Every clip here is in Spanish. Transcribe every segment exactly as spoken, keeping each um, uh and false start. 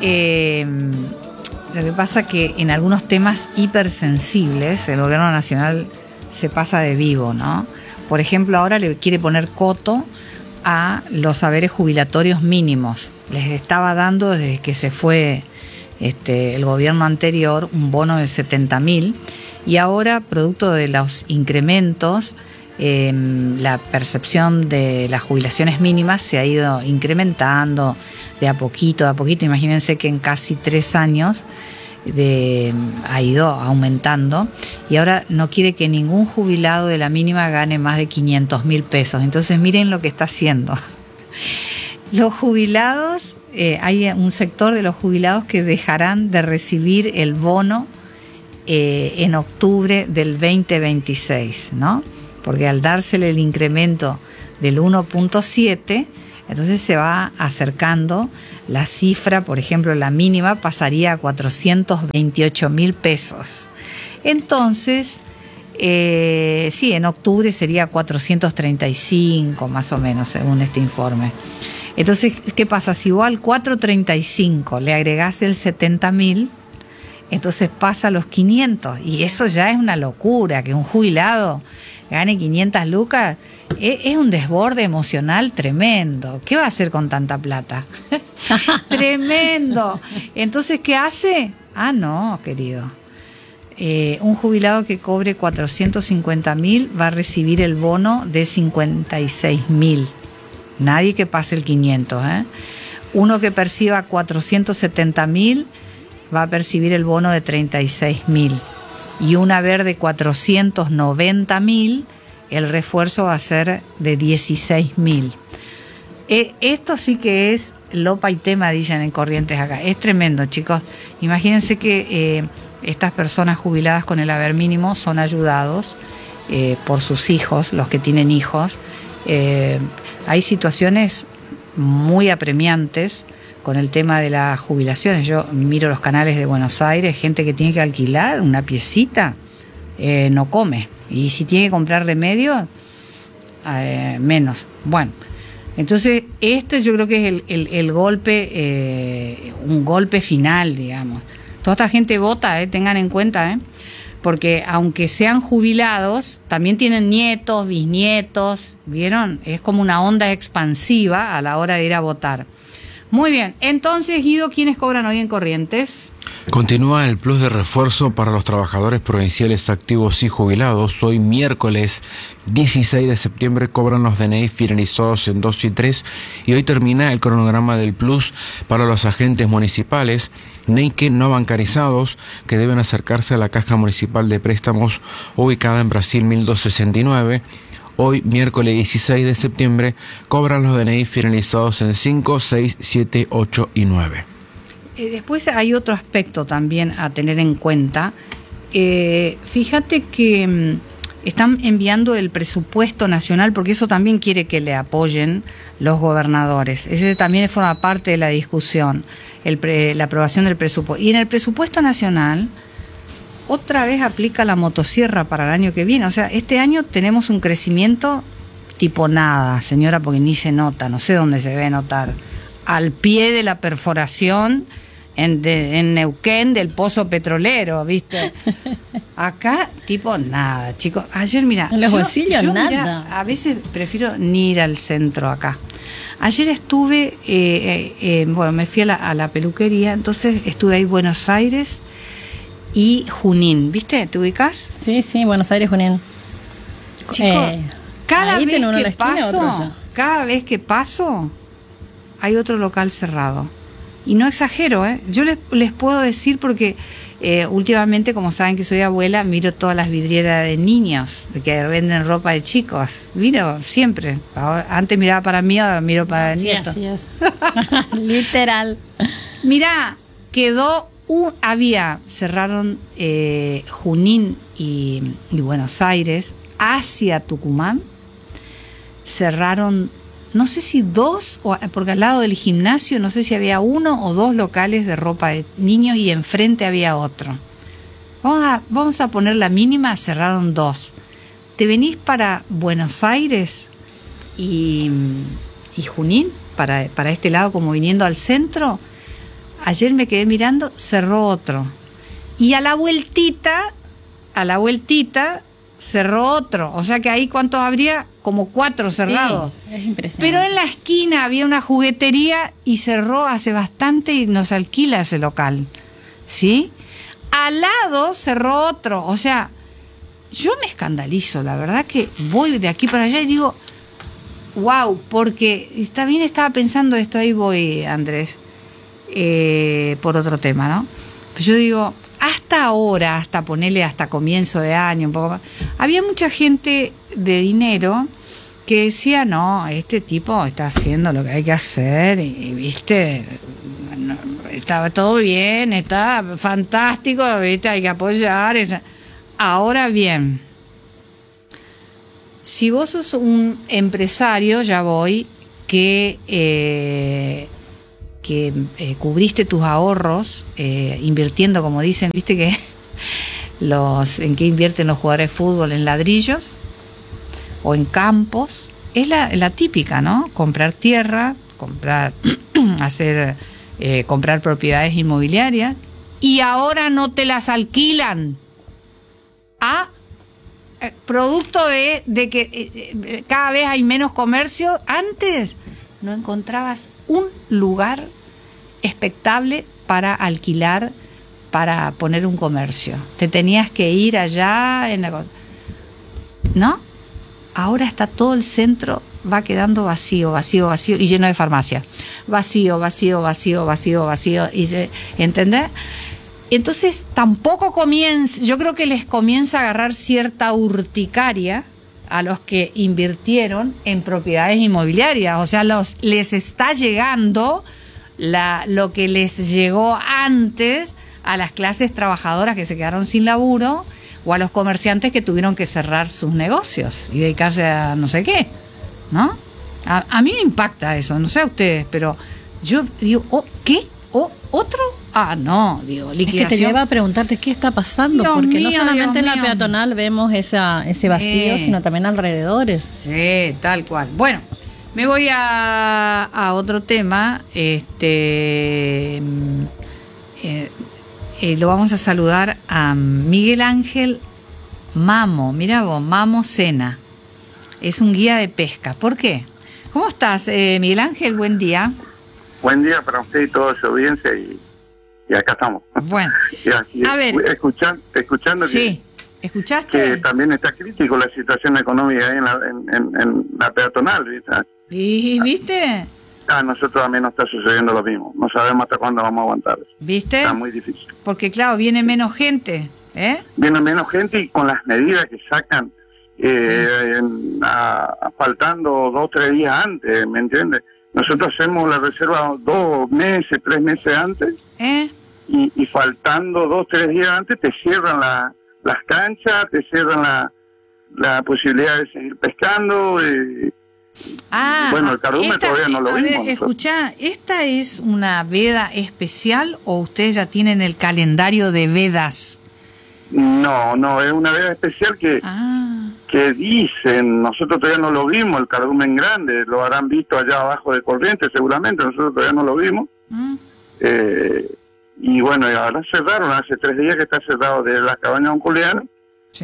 Eh, lo que pasa que en algunos temas hipersensibles el gobierno nacional se pasa de vivo, ¿no? Por ejemplo, ahora le quiere poner coto a los saberes jubilatorios mínimos. Les estaba dando desde que se fue este, el gobierno anterior un bono de setenta mil y ahora, producto de los incrementos, eh, la percepción de las jubilaciones mínimas se ha ido incrementando de a poquito, de a poquito. Imagínense que en casi tres años de, ha ido aumentando y ahora no quiere que ningún jubilado de la mínima gane más de quinientos mil pesos. Entonces miren lo que está haciendo. Los jubilados, eh, hay un sector de los jubilados que dejarán de recibir el bono eh, en octubre del veinte veintiséis, ¿no? Porque al dársele el incremento del uno punto siete, entonces se va acercando la cifra, por ejemplo, la mínima pasaría a cuatrocientos veintiocho mil pesos. Entonces, eh, sí, en octubre sería cuatrocientos treinta y cinco más o menos, según este informe. Entonces, ¿qué pasa? Si vos al cuatrocientos treinta y cinco le agregás el setenta mil, entonces pasa a los quinientos. Y eso ya es una locura, que un jubilado gane quinientas lucas. Es un desborde emocional tremendo. ¿Qué va a hacer con tanta plata? Tremendo. Entonces, ¿qué hace? Ah, no, querido. Eh, un jubilado que cobre cuatrocientos cincuenta mil va a recibir el bono de cincuenta y seis mil. Nadie que pase el quinientos, ¿eh? Uno que perciba cuatrocientos setenta mil va a percibir el bono de treinta y seis mil. Y un haber de cuatrocientos noventa mil, el refuerzo va a ser de dieciséis mil. Eh, esto sí que es lopa y tema, dicen en Corrientes acá. Es tremendo, chicos. Imagínense que eh, estas personas jubiladas con el haber mínimo son ayudados eh, por sus hijos, los que tienen hijos. Eh, hay situaciones muy apremiantes con el tema de las jubilaciones. Yo miro los canales de Buenos Aires, gente que tiene que alquilar una piecita, eh, no come. Y si tiene que comprar remedios, eh, menos. Bueno, entonces este yo creo que es el, el, el golpe, eh, un golpe final, digamos. Toda esta gente vota, eh, tengan en cuenta, eh, porque aunque sean jubilados, también tienen nietos, bisnietos, ¿vieron? Es como una onda expansiva a la hora de ir a votar. Muy bien, entonces, Guido, ¿quiénes cobran hoy en Corrientes? Continúa el plus de refuerzo para los trabajadores provinciales activos y jubilados. Hoy miércoles dieciséis de septiembre cobran los D N I finalizados en dos y tres y hoy termina el cronograma del plus para los agentes municipales N E I C no bancarizados que deben acercarse a la Caja Municipal de Préstamos ubicada en Brasil mil doscientos sesenta y nueve. Hoy, miércoles dieciséis de septiembre, cobran los D N I finalizados en cinco, seis, siete, ocho y nueve. Eh, después hay otro aspecto también a tener en cuenta. Eh, fíjate que mmm, están enviando el presupuesto nacional, porque eso también quiere que le apoyen los gobernadores. Ese también forma parte de la discusión, el pre, la aprobación del presupuesto. Y en el presupuesto nacional otra vez aplica la motosierra para el año que viene. O sea, este año tenemos un crecimiento tipo nada, señora, porque ni se nota, no sé dónde se debe notar. Al pie de la perforación en, de, en Neuquén del pozo petrolero, ¿viste? Acá, tipo nada, chicos. Ayer, mira, en los yo, bolsillos yo, nada. Mira, a veces prefiero ni ir al centro acá. Ayer estuve, eh, eh, eh, bueno, me fui a la, a la peluquería, entonces estuve ahí en Buenos Aires y Junín, ¿viste? ¿Te ubicás? Sí, sí, Buenos Aires, Junín. Chico, eh, cada vez que esquina, paso, cada vez que paso, hay otro local cerrado. Y no exagero, ¿eh? Yo les, les puedo decir porque eh, últimamente, como saben que soy abuela, miro todas las vidrieras de niños, de que venden ropa de chicos. Miro siempre. Ahora, antes miraba para mí, ahora miro para sí, nietos. Así es. Literal. Mirá, quedó... Uh, había, cerraron eh, Junín y, y Buenos Aires hacia Tucumán, cerraron, no sé si dos, o, porque al lado del gimnasio no sé si había uno o dos locales de ropa de niños y enfrente había otro. Vamos a, vamos a poner la mínima, cerraron dos. ¿Te venís para Buenos Aires y, y Junín, para, para este lado como viniendo al centro? ayer me quedé mirando, cerró otro. Y a la vueltita, a la vueltita, cerró otro. O sea que ahí, ¿cuántos habría? Como cuatro cerrados. Sí, es impresionante. Pero en la esquina había una juguetería y cerró hace bastante y nos alquila ese local. ¿Sí? Al lado cerró otro. O sea, yo me escandalizo. La verdad que voy de aquí para allá y digo, wow, porque también estaba pensando esto, ahí voy, Andrés, eh, por otro tema, ¿no? Pero yo digo, hasta ahora, hasta ponerle hasta comienzo de año, un poco más, había mucha gente de dinero que decía, no, este tipo está haciendo lo que hay que hacer, y, y viste, no, está todo bien, está fantástico, viste, hay que apoyar. Esa. Ahora bien, si vos sos un empresario, ya voy, que... Eh, que eh, cubriste tus ahorros eh, invirtiendo, como dicen, viste que los en qué invierten los jugadores de fútbol, en ladrillos o en campos, es la, la típica, ¿no? Comprar tierra, comprar, hacer, eh, comprar propiedades inmobiliarias y ahora no te las alquilan a eh, producto de, de que eh, eh, cada vez hay menos comercio. Antes no encontrabas un lugar expectable para alquilar, para poner un comercio. Te tenías que ir allá en la... ¿No? Ahora está todo el centro, va quedando vacío, vacío, vacío, y lleno de farmacia. Vacío, vacío, vacío, vacío, vacío. Y, ¿entendés? Entonces tampoco comienza, yo creo que les comienza a agarrar cierta urticaria a los que invirtieron en propiedades inmobiliarias. O sea, los, les está llegando la, lo que les llegó antes a las clases trabajadoras que se quedaron sin laburo o a los comerciantes que tuvieron que cerrar sus negocios y dedicarse a no sé qué, ¿no? A, a mí me impacta eso, no sé a ustedes, pero yo digo, oh, ¿qué? ¿Oh, otro? Ah, no, digo, liquidación. Es que te lleva a preguntarte qué está pasando, Dios porque mío, no solamente Dios en la mío. peatonal vemos esa, ese vacío, Sí. sino también alrededores. Sí, tal cual. Bueno, me voy a, a otro tema. Este mm, eh, eh, lo vamos a saludar a Miguel Ángel Mamo. Mira vos, Mamo Sena. Es un guía de pesca. ¿Por qué? ¿Cómo estás, eh, Miguel Ángel? Buen día. Buen día para usted y toda su audiencia, y, y acá estamos. Bueno, Y así, a ver. escuchan, escuchando Sí, que, ¿escuchaste? que también está crítico la situación económica ahí en la, en, en, en la peatonal, ¿viste? ¿Y viste? A nosotros también nos está sucediendo lo mismo. No sabemos hasta cuándo vamos a aguantar eso. ¿Viste? Está muy difícil. Porque claro, viene menos gente, ¿eh? Viene menos gente y con las medidas que sacan, eh, en, a- a- faltando dos o tres días antes, ¿me entiendes? Nosotros hacemos la reserva dos meses, tres meses antes, ¿Eh? y, y faltando dos, tres días antes te cierran la, las canchas, te cierran la, la posibilidad de seguir pescando. Eh, Ah, bueno, el cardumen esta- todavía no lo a ver, vimos nosotros. escuchá, ¿esta es una veda especial o ustedes ya tienen el calendario de vedas? no, no, es una veda especial que, Ah, que dicen, nosotros todavía no lo vimos, el cardumen grande, lo habrán visto allá abajo de Corrientes seguramente, nosotros todavía no lo vimos. mm, Eh, y bueno, y ahora cerraron, hace tres días que está cerrado desde la cabaña Onculeana sí.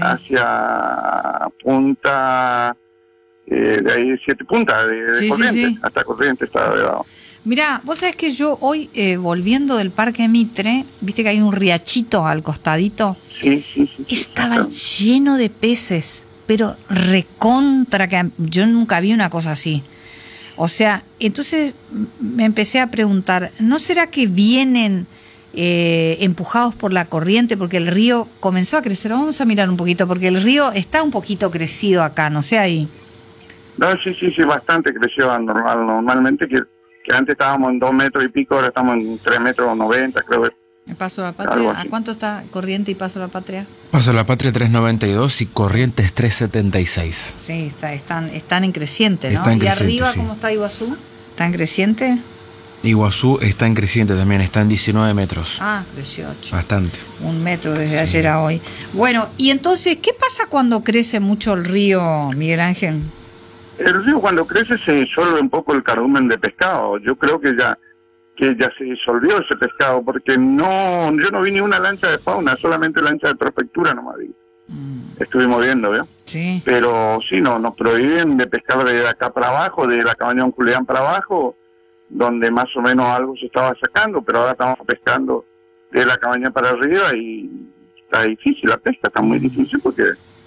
hacia Punta, eh, de ahí siete puntas de, de Sí, sí, Corrientes, sí. hasta Corrientes está vedado. Mirá, vos sabés que yo hoy, eh, volviendo del Parque Mitre, viste que hay un riachito al costadito, Sí, sí, sí. sí. estaba lleno de peces, pero recontra, que yo nunca vi una cosa así. O sea, entonces m- me empecé a preguntar, ¿no será que vienen eh, empujados por la corriente porque el río comenzó a crecer? Vamos a mirar un poquito, porque el río está un poquito crecido acá, no sé ahí. No, sí, sí, sí, bastante creció a normal, normalmente, que, que antes estábamos en dos metros y pico, ahora estamos en tres metros noventa, creo que. ¿El Paso de la Algo Patria? ¿A así. cuánto está Corriente y Paso de la Patria? Paso la Patria tres noventa y dos y Corrientes tres setenta y seis. Sí, está, están, están en creciente, ¿no? Está en ¿Y creciente, arriba sí. cómo está Iguazú? ¿Está en creciente? Iguazú está en creciente también, está en diecinueve metros. Ah, creció ocho. Bastante. Un metro desde ayer a hoy. Bueno, y entonces, ¿qué pasa cuando crece mucho el río, Miguel Ángel? El río cuando crece se disuelve un poco el cardumen de pescado. Yo creo que ya que ya se disolvió ese pescado, porque no, yo no vi ni una lancha de fauna, solamente lancha de prefectura nomás vi. Mm. Estuvimos viendo, ¿veo? Sí. Pero sí, no, nos prohíben de pescar de acá para abajo, de la cabaña Don Julián para abajo, donde más o menos algo se estaba sacando, pero ahora estamos pescando de la cabaña para arriba y está difícil la pesca, está muy difícil porque...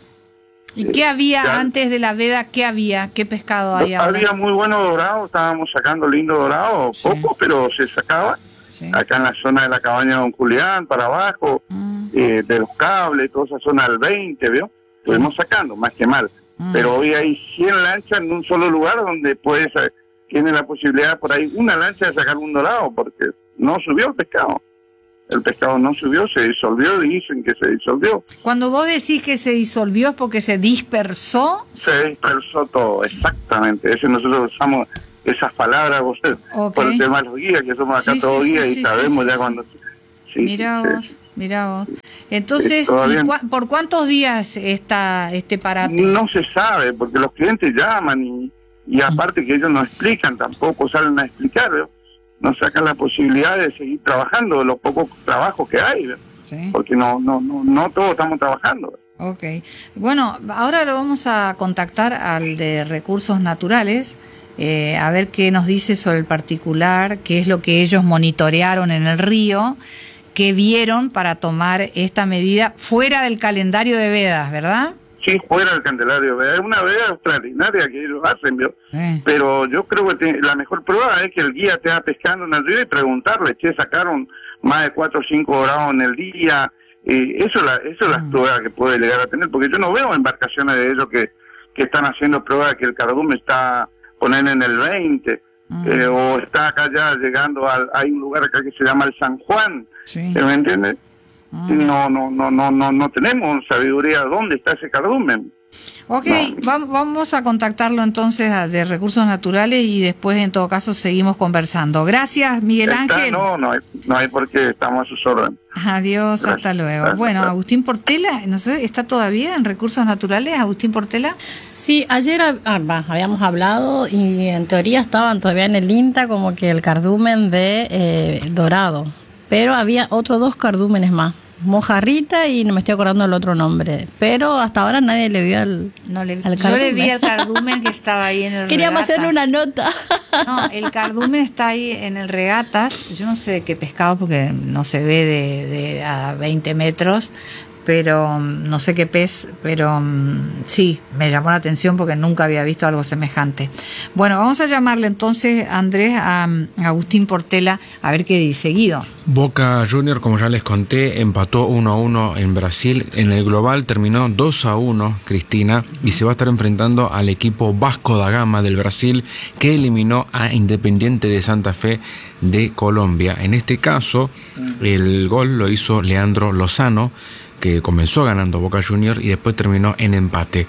¿Y qué había ya, antes de la veda? ¿Qué había? ¿Qué pescado hay ahora? Había muy bueno dorado, estábamos sacando lindo dorado, sí. Poco, pero se sacaba. Sí. Acá en la zona de la cabaña Don Julián, para abajo, mm. eh, de los cables, toda esa zona del veinte, ¿vio? Estuvimos sacando, más que mal. Mm. Pero hoy hay cien lanchas en un solo lugar donde puedes, tiene la posibilidad por ahí una lancha de sacar un dorado, porque no subió el pescado. El pescado no subió, se disolvió, dicen que se disolvió. Cuando vos decís que se disolvió es porque se dispersó. Se dispersó todo, exactamente. Ese nosotros usamos esas palabras, vos, okay. Por el tema de los guías, que somos acá sí, todos sí, guías sí, y sí, sabemos sí, ya sí. Cuando... Sí, mirá sí, vos, sí. mirá vos. Entonces, ¿y cu ¿por cuántos días está este parate? No se sabe, porque los clientes llaman y, y aparte que ellos no explican tampoco, salen a explicar, ¿no? Nos sacan la posibilidad de seguir trabajando, los pocos trabajos que hay, sí. Porque no, no, no, no todos estamos trabajando. Ok. Bueno, ahora lo vamos a contactar al de Recursos Naturales, eh, a ver qué nos dice sobre el particular, qué es lo que ellos monitorearon en el río, qué vieron para tomar esta medida fuera del calendario de vedas, ¿verdad? Sí, fuera del calendario. Es una veda extraordinaria que ellos hacen, ¿vio? Eh. Pero yo creo que te, la mejor prueba es que el guía te va pescando en el río y preguntarle, che, sacaron más de cuatro o cinco grados en el día. Eh, eso es la, eso es la mm. prueba que puede llegar a tener, porque yo no veo embarcaciones de ellos que, que están haciendo pruebas de que el cardumen está poniendo en el veinte, mm. eh, o está acá ya llegando al, hay un lugar acá que se llama el San Juan, sí. ¿Me entiendes? Mm. No, no, no, no, no, no tenemos sabiduría de dónde está ese cardumen. Ok, no. Vamos a contactarlo entonces a de Recursos Naturales y después en todo caso seguimos conversando. Gracias, Miguel está, Ángel. No, no hay, no hay por qué, estamos a sus órdenes. Adiós, gracias, hasta luego. Gracias, bueno, gracias. Agustín Portela, no sé, ¿está todavía en Recursos Naturales, Agustín Portela? Sí, ayer ah, habíamos hablado y en teoría estaban todavía en el INTA como que el cardumen de eh, dorado, pero había otros dos cardúmenes más. Mojarrita y no me estoy acordando el otro nombre, pero hasta ahora nadie le vio al, no le, al yo le vi al cardumen que estaba ahí en el Queríamos Regatas. Hacerle una nota. No, el cardumen está ahí en el Regatas. Yo no sé de qué pescado porque no se ve de, de a veinte metros, pero no sé qué pez, pero um, sí, me llamó la atención porque nunca había visto algo semejante. Bueno, vamos a llamarle entonces, Andrés, a, a Agustín Portela, a ver qué dice. Guido. Boca Junior, como ya les conté, empató uno a uno en Brasil. En el global terminó dos a uno, Cristina, y se va a estar enfrentando al equipo Vasco da Gama del Brasil, que eliminó a Independiente de Santa Fe de Colombia. En este caso, el gol lo hizo Leandro Lozano, que comenzó ganando Boca Junior y después terminó en empate.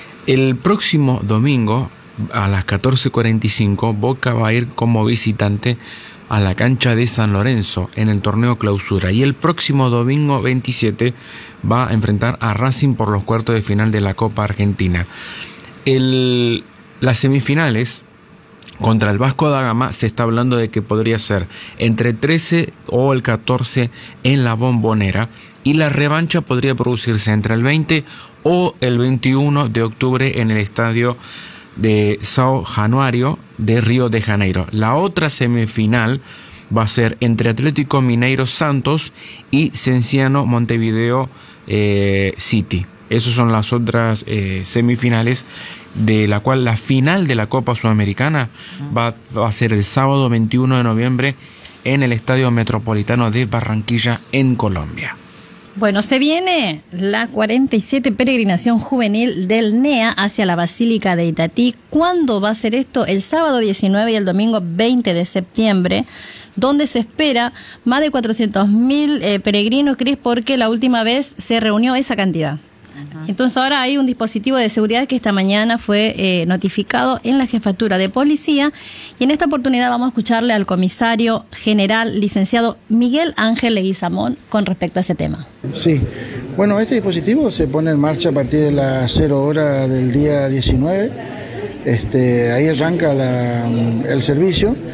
El próximo domingo a las catorce cuarenta y cinco Boca va a ir como visitante a la cancha de San Lorenzo en el torneo Clausura, y el próximo domingo veintisiete va a enfrentar a Racing por los cuartos de final de la Copa Argentina. El, las semifinales contra el Vasco da Gama se está hablando de que podría ser entre trece o el catorce en la Bombonera, y la revancha podría producirse entre el veinte o el veintiuno de octubre en el estadio de São Januário de Río de Janeiro. La otra semifinal va a ser entre Atlético Mineiro Santos y Cienciano Montevideo eh, City. Esas son las otras eh, semifinales, de la cual la final de la Copa Sudamericana va, va a ser el sábado veintiuno de noviembre en el Estadio Metropolitano de Barranquilla, en Colombia. Bueno, se viene la cuarenta y siete peregrinación juvenil del N E A hacia la Basílica de Itatí. ¿Cuándo va a ser esto? El sábado diecinueve y el domingo veinte de septiembre, donde se espera más de cuatrocientos mil eh, peregrinos, Cris, porque la última vez se reunió esa cantidad. Entonces ahora hay un dispositivo de seguridad que esta mañana fue eh, notificado en la Jefatura de Policía, y en esta oportunidad vamos a escucharle al comisario general licenciado Miguel Ángel Leguizamón con respecto a ese tema. Sí, bueno, este dispositivo se pone en marcha a partir de las cero hora del día diecinueve, este, ahí arranca la, el servicio,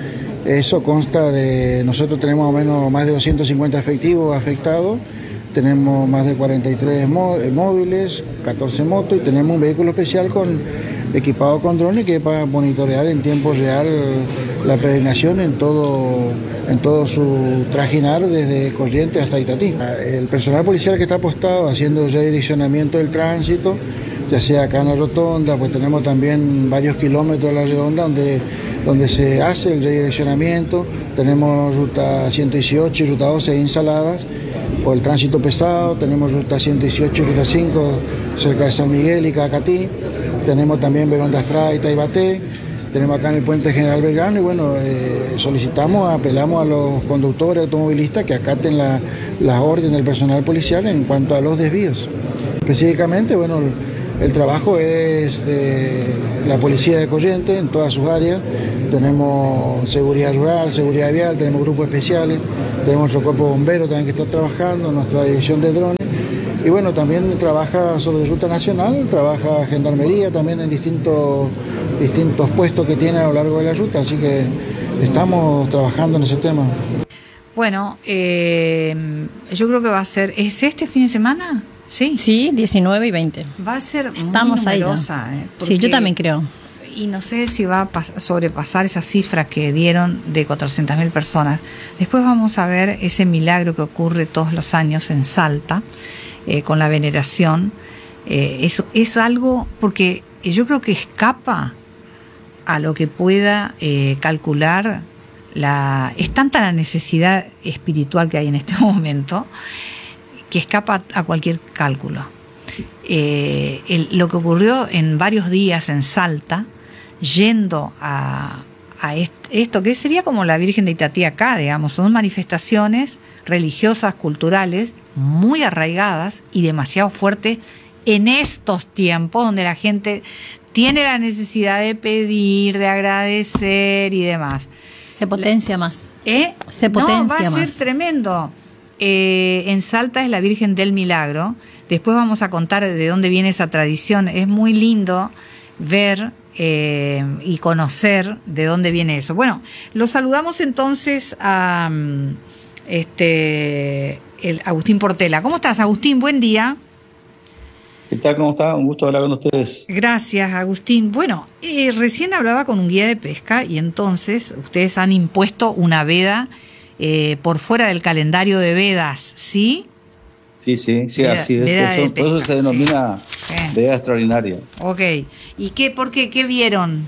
Eso consta de, nosotros tenemos más o menos más de doscientos cincuenta efectivos afectados, tenemos más de cuarenta y tres móviles, catorce motos y tenemos un vehículo especial con, equipado con drones que es para monitorear en tiempo real la peregrinación en todo, en todo su trajinar desde Corrientes hasta Itatí. El personal policial que está apostado haciendo redireccionamiento del tránsito, ya sea acá en la rotonda, pues tenemos también varios kilómetros de la redonda donde, donde se hace el redireccionamiento. Tenemos ruta ciento dieciocho y ruta doce instaladas por el tránsito pesado, tenemos ruta ciento dieciocho y ruta cinco cerca de San Miguel y Cacatí, tenemos también Verón de Astrada y Taibaté, tenemos acá en el puente General Belgrano y bueno, eh, solicitamos, apelamos a los conductores automovilistas que acaten la, las órdenes del personal policial en cuanto a los desvíos. Específicamente, bueno, el, el trabajo es de la policía de Corrientes en todas sus áreas, tenemos seguridad rural, seguridad vial, tenemos grupos especiales, tenemos nuestro cuerpo bombero también que está trabajando, nuestra dirección de drones. Y bueno, también trabaja sobre ruta nacional, trabaja gendarmería también en distintos, distintos puestos que tiene a lo largo de la ruta, así que estamos trabajando en ese tema. Bueno, eh, yo creo que va a ser, ¿es este fin de semana? Sí. Sí, diecinueve y veinte. Va a ser muy Estamos numerosa. Ahí eh, sí, yo también creo. Y no sé si va a pas- sobrepasar esa cifra que dieron de cuatrocientas mil personas. Después vamos a ver ese milagro que ocurre todos los años en Salta, eh, con la veneración. Eh, eso es algo, porque yo creo que escapa a lo que pueda eh, calcular. La, es tanta la necesidad espiritual que hay en este momento que escapa a cualquier cálculo. Eh, el, lo que ocurrió en varios días en Salta, yendo a, a est, esto que sería como la Virgen de Itatí acá, digamos, son manifestaciones religiosas, culturales, muy arraigadas y demasiado fuertes en estos tiempos donde la gente tiene la necesidad de pedir, de agradecer y demás. Se potencia más. ¿Eh? Se potencia no, va a ser más. tremendo. Eh, en Salta es la Virgen del Milagro. Después vamos a contar de dónde viene esa tradición. Es muy lindo ver eh, y conocer de dónde viene eso. Bueno, lo saludamos entonces a este el Agustín Portela. ¿Cómo estás, Agustín? Buen día. ¿Qué tal? ¿Cómo está? Un gusto hablar con ustedes. Gracias, Agustín. Bueno, eh, recién hablaba con un guía de pesca y entonces ustedes han impuesto una veda eh, por fuera del calendario de vedas, ¿sí? Sí, sí, sí, Veda, así es. veda Eso, de por eso pesca, se denomina sí. veda extraordinaria. Ok. ¿Y qué, por qué, qué vieron?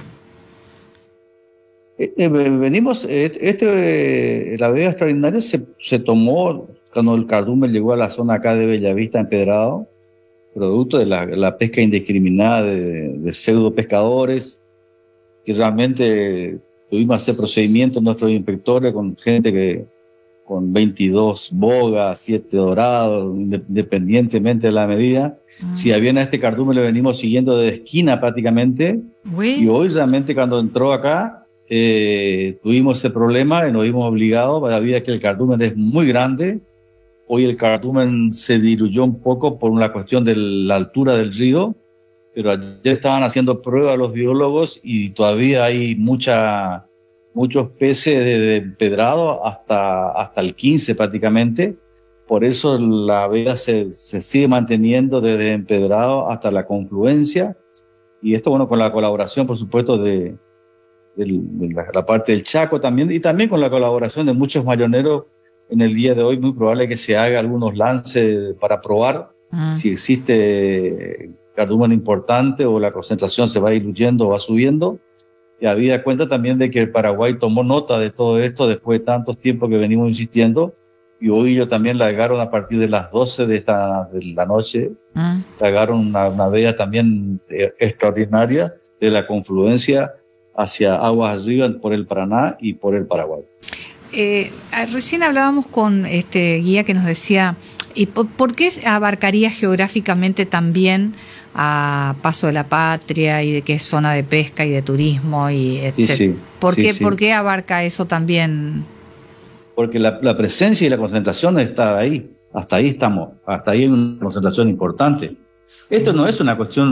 Eh, eh, venimos, eh, este, eh, la veda extraordinaria se, se tomó cuando el cardumen llegó a la zona acá de Bellavista, Empedrado, producto de la, la pesca indiscriminada de, de pseudo pescadores, que realmente tuvimos que hacer procedimientos nuestros inspectores con gente que con veintidós bogas, siete dorados, independientemente de la medida. Mm. Si bien a este cardumen le venimos siguiendo de esquina prácticamente, oui. Y hoy realmente cuando entró acá eh, tuvimos ese problema y nos vimos obligados, a la vida que el cardumen es muy grande. Hoy el cardumen se diluyó un poco por una cuestión de la altura del río, pero ayer estaban haciendo pruebas los biólogos y todavía hay mucha, muchos peces de, de empedrado hasta, hasta el quince prácticamente. Por eso la veda se, se sigue manteniendo desde empedrado hasta la confluencia. Y esto, bueno, con la colaboración, por supuesto, de, de, de la, la parte del Chaco también, y también con la colaboración de muchos mayoneros. En el día de hoy muy probable que se haga algunos lances para probar uh-huh. si existe cardumen importante o la concentración se va diluyendo o va subiendo. Y habida cuenta también de que el Paraguay tomó nota de todo esto después de tantos tiempos que venimos insistiendo, y hoy ellos también largaron a partir de las doce de, esta, de la noche, uh-huh. largaron una, una veda también extraordinaria de la confluencia hacia aguas arriba por el Paraná y por el Paraguay. Eh, recién hablábamos con este guía que nos decía, ¿y por, por qué abarcaría geográficamente también a Paso de la Patria y de que es zona de pesca y de turismo y etcétera? Sí, sí, ¿Por, sí, qué, sí. ¿Por qué abarca eso también? Porque la, la presencia y la concentración está ahí, hasta ahí estamos, hasta ahí hay una concentración importante. Esto no es una cuestión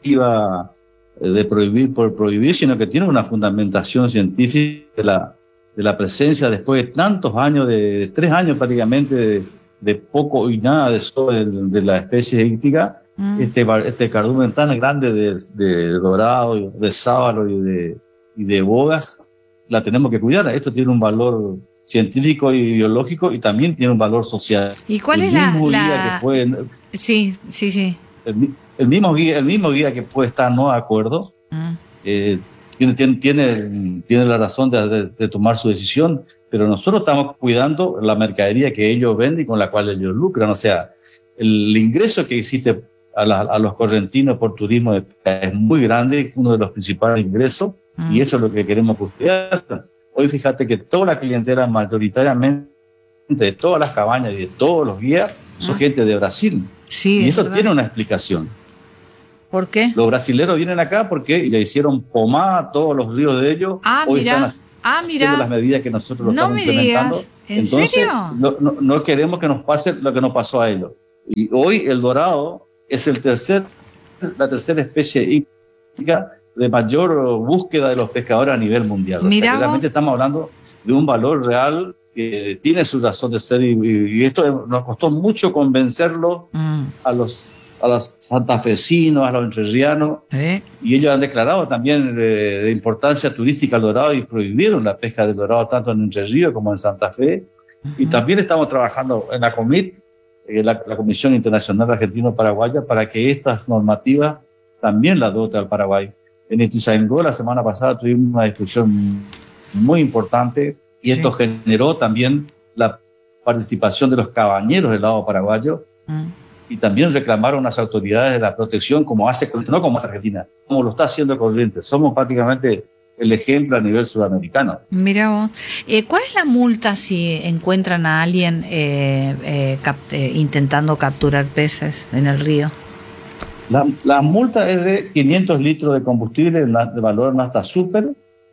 restrictiva de prohibir por prohibir, sino que tiene una fundamentación científica de la de la presencia después de tantos años, de, de tres años prácticamente, de, de poco y nada de, de, de la especie íctica, mm. este, este cardumen tan grande de, de dorado, de sábalo y de, y de bogas, la tenemos que cuidar. Esto tiene un valor científico y biológico y también tiene un valor social. ¿Y cuál el es la...? Mismo la... Guía que puede, sí, sí, sí. El, el, mismo guía, el mismo guía que puede estar no de acuerdo, mm. eh, tiene, tiene, tiene, tiene la razón de, de, de tomar su decisión, pero nosotros estamos cuidando la mercadería que ellos venden y con la cual ellos lucran. O sea, el ingreso que existe a, la, a los correntinos por turismo es muy grande, uno de los principales ingresos, mm. y eso es lo que queremos cuidar. Hoy fíjate que toda la clientela mayoritariamente de todas las cabañas y de todos los guías son mm. gente de Brasil. Sí, y eso verdad. Tiene una explicación. ¿Por qué? Los brasileros vienen acá porque le hicieron pomada a todos los ríos de ellos. Ah, Hoy mira. están Ah, mira. las medidas que nosotros lo no estamos me implementando. Digas. ¿En Entonces, serio? No, no, no queremos que nos pase lo que nos pasó a ellos. Y hoy el dorado es el tercer, la tercera especie íctica de mayor búsqueda de los pescadores a nivel mundial. O sea, que realmente estamos hablando de un valor real que tiene su razón de ser y, y, y esto nos costó mucho convencerlo mm. a los a los santafesinos, a los entrerrianos, ¿Eh? y ellos han declarado también eh, de importancia turística al dorado y prohibieron la pesca del dorado tanto en Entre Ríos como en Santa Fe. Uh-huh. Y también estamos trabajando en la COMIT, eh, la, la Comisión Internacional Argentino-Paraguaya, para que estas normativas también las dote al Paraguay. En Ituzaingó la semana pasada tuvimos una discusión muy importante y esto sí. generó también la participación de los cabañeros del lado paraguayo. Uh-huh. Y también reclamaron las autoridades de la protección como hace, no como hace Argentina, como lo está haciendo Corrientes. Somos prácticamente el ejemplo a nivel sudamericano. Mira vos, eh, ¿cuál es la multa si encuentran a alguien eh, eh, cap eh, intentando capturar peces en el río? La, la multa es de quinientos litros de combustible de valor hasta súper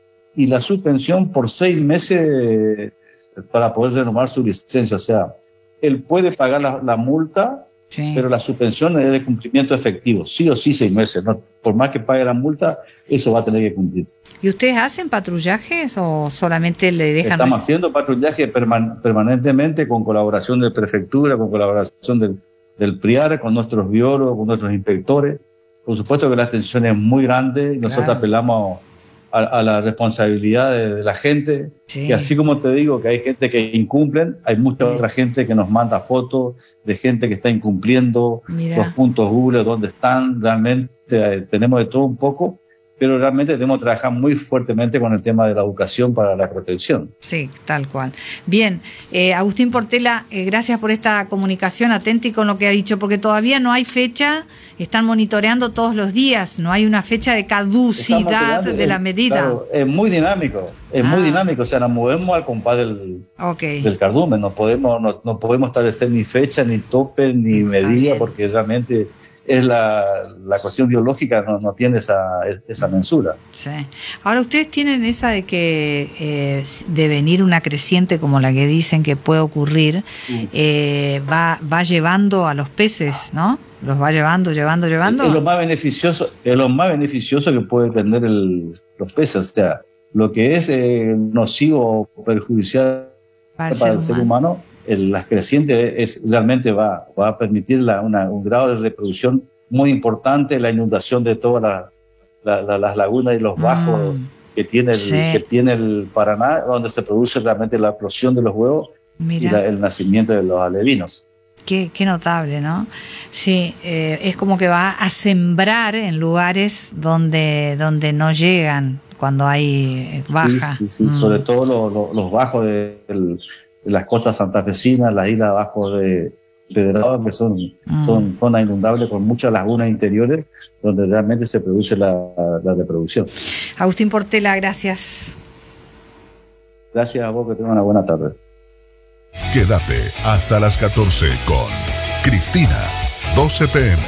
y la suspensión por seis meses para poder renovar su licencia. O sea, él puede pagar la, la multa, sí. pero la suspensión es de cumplimiento efectivo, sí o sí seis meses. ¿No? Por más que pague la multa, eso va a tener que cumplir. ¿Y ustedes hacen patrullajes o solamente le dejan...? Estamos res... haciendo patrullaje perman permanentemente con colaboración de prefectura, con colaboración del, del PRIAR, con nuestros biólogos, con nuestros inspectores. Por supuesto que la extensión es muy grande y nosotros claro. apelamos a, a la responsabilidad de, de la gente, sí. que así como te digo que hay gente que incumplen, hay mucha sí. otra gente que nos manda fotos de gente que está incumpliendo. Mira. Los puntos Google, dónde están, realmente eh, tenemos de todo un poco, pero realmente tenemos que trabajar muy fuertemente con el tema de la educación para la protección. Sí, tal cual. Bien, eh, Agustín Portela, eh, gracias por esta comunicación, atenti con lo que ha dicho, porque todavía no hay fecha, están monitoreando todos los días, no hay una fecha de caducidad de la medida. Claro, es muy dinámico, es ah. muy dinámico, o sea, nos movemos al compás del, okay. del cardumen, no podemos, no, no podemos establecer ni fecha, ni tope, ni medida, porque realmente... es la, la cuestión biológica, no, no tiene esa, esa mensura. Sí. Ahora, ustedes tienen esa de que eh, de venir una creciente como la que dicen que puede ocurrir, sí. eh, va, va llevando a los peces, ¿no? Los va llevando, llevando, llevando. Es lo más beneficioso, es lo más beneficioso que puede tener el, los peces. O sea, lo que es eh, nocivo o perjudicial para, para el ser humano, El, las crecientes es, realmente va, va a permitir la, una, un grado de reproducción muy importante, la inundación de todas la, la, la, las lagunas y los bajos mm, que, tiene el, sí. que tiene el Paraná, donde se produce realmente la eclosión de los huevos. Mira. Y la, el nacimiento de los alevinos. Qué, qué notable, ¿no? Sí, eh, es como que va a sembrar en lugares donde, donde no llegan cuando hay baja. Sí, sí, sí. Mm. Sobre todo lo, lo, los bajos de... El, de las costas santafesinas, las islas abajo de Pedrado, que son, mm. son zonas inundables con muchas lagunas interiores donde realmente se produce la, la reproducción. Agustín Portela, gracias. Gracias a vos, que tengas una buena tarde. Quédate hasta las catorce con Cristina, doce pe eme.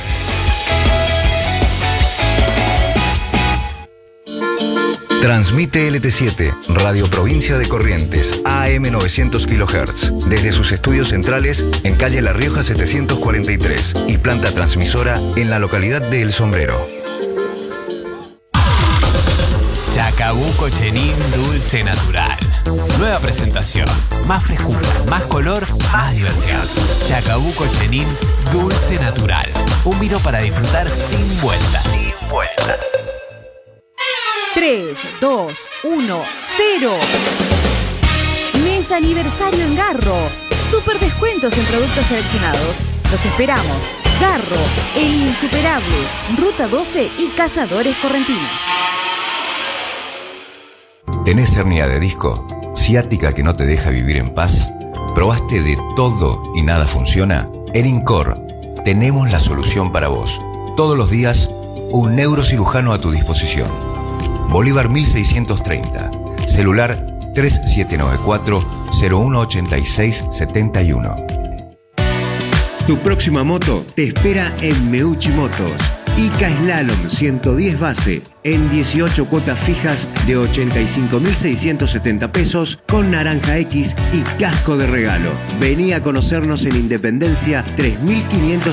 Transmite L T siete, Radio Provincia de Corrientes, A M novecientos kilohertz, desde sus estudios centrales en calle La Rioja setecientos cuarenta y tres y planta transmisora en la localidad de El Sombrero. Chacabuco Chenín Dulce Natural. Nueva presentación. Más frescura, más color, más diversión. Chacabuco Chenin Dulce Natural. Un vino para disfrutar sin vuelta. Sin vuelta. tres, dos, uno, cero. Mes aniversario en Garro. Super descuentos en productos seleccionados. Los esperamos. Garro, el insuperable. Ruta doce y Cazadores Correntinos. ¿Tenés hernia de disco? ¿Ciática que no te deja vivir en paz? ¿Probaste de todo y nada funciona? En Incor tenemos la solución para vos. Todos los días, un neurocirujano a tu disposición. Bolívar mil seiscientos treinta. Celular tres siete nueve cuatro, cero uno ocho seis siete uno. Tu próxima moto te espera en Meucci Motos. Ica Slalom ciento diez base en dieciocho cuotas fijas de ochenta y cinco mil seiscientos setenta pesos con naranja X y casco de regalo. Vení a conocernos en Independencia tres mil quinientos